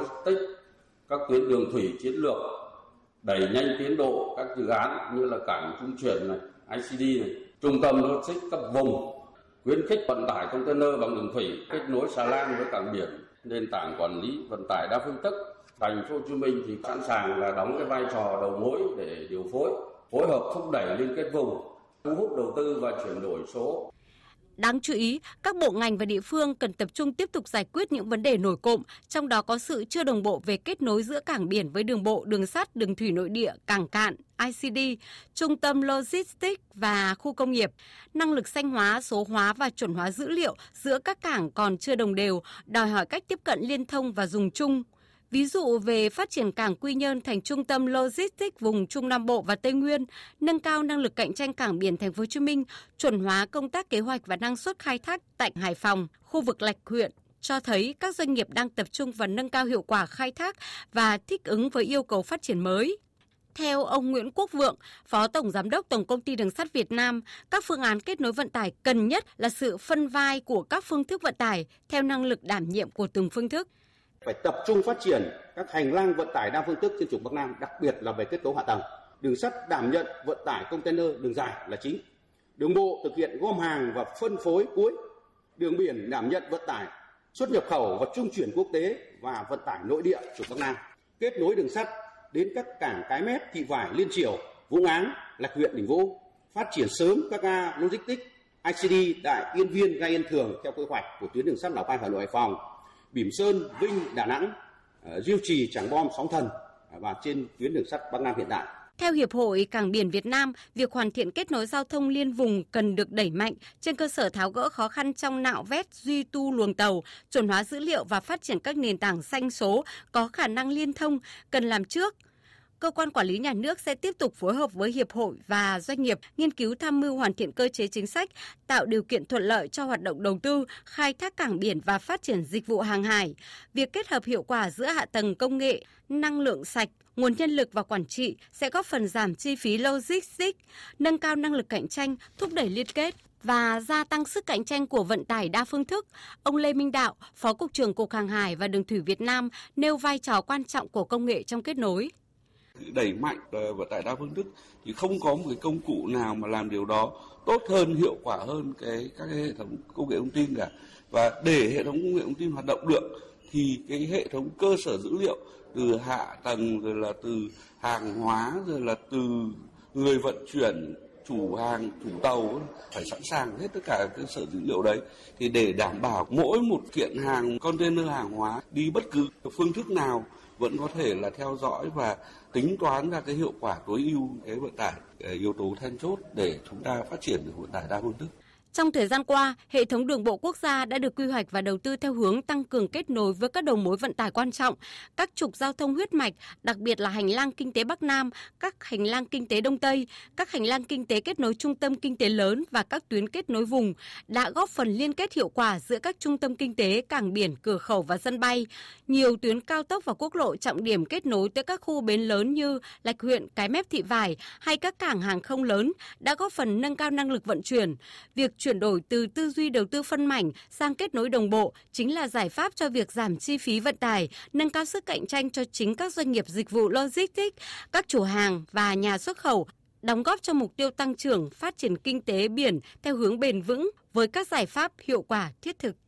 logistics, các tuyến đường thủy chiến lược, đẩy nhanh tiến độ các dự án như là cảng trung chuyển này, ICD này, trung tâm logistics cấp vùng, khuyến khích vận tải container bằng đường thủy, kết nối xà lan với cảng biển, nền tảng quản lý vận tải đa phương thức. Thành phố Hồ Chí Minh thì sẵn sàng là đóng cái vai trò đầu mối để điều phối, phối hợp thúc đẩy liên kết vùng, thu hút đầu tư và chuyển đổi số. Đáng chú ý, các bộ ngành và địa phương cần tập trung tiếp tục giải quyết những vấn đề nổi cộm, trong đó có sự chưa đồng bộ về kết nối giữa cảng biển với đường bộ, đường sắt, đường thủy nội địa, cảng cạn, ICD, trung tâm logistics và khu công nghiệp. Năng lực xanh hóa, số hóa và chuẩn hóa dữ liệu giữa các cảng còn chưa đồng đều, đòi hỏi cách tiếp cận liên thông và dùng chung. Ví dụ về phát triển cảng Quy Nhơn thành trung tâm logistics vùng Trung Nam Bộ và Tây Nguyên, nâng cao năng lực cạnh tranh cảng biển Thành phố Hồ Chí Minh, chuẩn hóa công tác kế hoạch và năng suất khai thác tại Hải Phòng, khu vực Lạch Huyện, cho thấy các doanh nghiệp đang tập trung vào nâng cao hiệu quả khai thác và thích ứng với yêu cầu phát triển mới. Theo ông Nguyễn Quốc Vượng, Phó Tổng Giám đốc Tổng Công ty Đường sắt Việt Nam, các phương án kết nối vận tải cần nhất là sự phân vai của các phương thức vận tải theo năng lực đảm nhiệm của từng phương thức. Phải tập trung phát triển các hành lang vận tải đa phương thức trên trục Bắc Nam, đặc biệt là về kết cấu hạ tầng. Đường sắt đảm nhận vận tải container đường dài là chính. Đường bộ thực hiện gom hàng và phân phối cuối. Đường biển đảm nhận vận tải xuất nhập khẩu và trung chuyển quốc tế và vận tải nội địa trục Bắc Nam. Kết nối đường sắt đến các cảng Cái Mép, Thị Vải, Liên Chiểu, Vũng Áng, Lạch Huyện, Đình Vũ. Phát triển sớm các ga logistics ICD tại Yên Viên, ga Yên Thường theo quy hoạch của tuyến đường sắt Lào Cai, Hà Nội, Hải Phòng, Bỉm Sơn, Vinh, Đà Nẵng, Diêu Trì, Trảng Bom, Sóng Thần và trên tuyến đường sắt Bắc Nam hiện đại. Theo Hiệp hội Cảng biển Việt Nam, việc hoàn thiện kết nối giao thông liên vùng cần được đẩy mạnh trên cơ sở tháo gỡ khó khăn trong nạo vét, duy tu luồng tàu, chuẩn hóa dữ liệu và phát triển các nền tảng xanh số có khả năng liên thông cần làm trước. Cơ quan quản lý nhà nước sẽ tiếp tục phối hợp với hiệp hội và doanh nghiệp nghiên cứu tham mưu hoàn thiện cơ chế chính sách, tạo điều kiện thuận lợi cho hoạt động đầu tư, khai thác cảng biển và phát triển dịch vụ hàng hải. Việc kết hợp hiệu quả giữa hạ tầng công nghệ, năng lượng sạch, nguồn nhân lực và quản trị sẽ góp phần giảm chi phí logistics, nâng cao năng lực cạnh tranh, thúc đẩy liên kết và gia tăng sức cạnh tranh của vận tải đa phương thức. Ông Lê Minh Đạo, Phó Cục trưởng Cục Hàng hải và Đường thủy Việt Nam nêu vai trò quan trọng của công nghệ trong kết nối. Đẩy mạnh vận tải đa phương thức thì không có một cái công cụ nào mà làm điều đó tốt hơn, hiệu quả hơn các hệ thống công nghệ thông tin cả. Và để hệ thống công nghệ thông tin hoạt động được thì cái hệ thống cơ sở dữ liệu từ hạ tầng, rồi là từ hàng hóa, rồi là từ người vận chuyển, chủ hàng, chủ tàu phải sẵn sàng hết tất cả cơ sở dữ liệu đấy, thì để đảm bảo mỗi một kiện hàng container hàng hóa đi bất cứ phương thức nào vẫn có thể là theo dõi và tính toán ra cái hiệu quả tối ưu cái vận tải, yếu tố then chốt để chúng ta phát triển được vận tải đa phương thức. Trong thời gian qua, hệ thống đường bộ quốc gia đã được quy hoạch và đầu tư theo hướng tăng cường kết nối với các đầu mối vận tải quan trọng, các trục giao thông huyết mạch, đặc biệt là hành lang kinh tế Bắc Nam, các hành lang kinh tế Đông Tây, các hành lang kinh tế kết nối trung tâm kinh tế lớn và các tuyến kết nối vùng, đã góp phần liên kết hiệu quả giữa các trung tâm kinh tế, cảng biển, cửa khẩu và sân bay. Nhiều tuyến cao tốc và quốc lộ trọng điểm kết nối tới các khu bến lớn như Lạch Huyện, Cái Mép, Thị Vải hay các cảng hàng không lớn đã góp phần nâng cao năng lực vận chuyển. Việc chuyển đổi từ tư duy đầu tư phân mảnh sang kết nối đồng bộ chính là giải pháp cho việc giảm chi phí vận tải, nâng cao sức cạnh tranh cho chính các doanh nghiệp dịch vụ logistics, các chủ hàng và nhà xuất khẩu, đóng góp cho mục tiêu tăng trưởng, phát triển kinh tế biển theo hướng bền vững với các giải pháp hiệu quả thiết thực.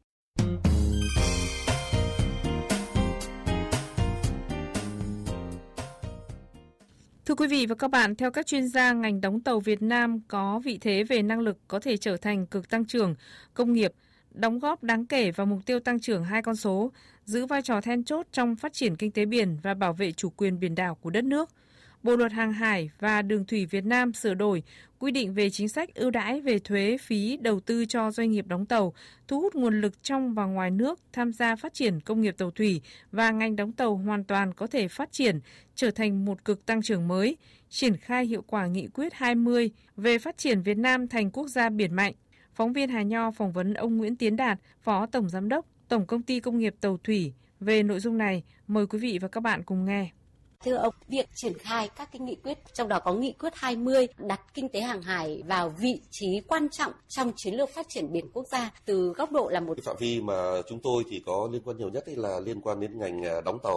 Thưa quý vị và các bạn, theo các chuyên gia, ngành đóng tàu Việt Nam có vị thế về năng lực có thể trở thành cực tăng trưởng công nghiệp, đóng góp đáng kể vào mục tiêu tăng trưởng hai con số, giữ vai trò then chốt trong phát triển kinh tế biển và bảo vệ chủ quyền biển đảo của đất nước. Bộ luật Hàng hải và Đường thủy Việt Nam sửa đổi quy định về chính sách ưu đãi về thuế phí đầu tư cho doanh nghiệp đóng tàu, thu hút nguồn lực trong và ngoài nước tham gia phát triển công nghiệp tàu thủy, và ngành đóng tàu hoàn toàn có thể phát triển trở thành một cực tăng trưởng mới, triển khai hiệu quả nghị quyết 20 về phát triển Việt Nam thành quốc gia biển mạnh. Phóng viên Hà Nho phỏng vấn ông Nguyễn Tiến Đạt, Phó Tổng Giám đốc Tổng Công ty Công nghiệp Tàu thủy về nội dung này. Mời quý vị và các bạn cùng nghe. Thưa ông, việc triển khai các cái nghị quyết, trong đó có nghị quyết 20 đặt kinh tế hàng hải vào vị trí quan trọng trong chiến lược phát triển biển quốc gia từ góc độ là một phạm vi mà chúng tôi thì có liên quan nhiều nhất là liên quan đến ngành đóng tàu.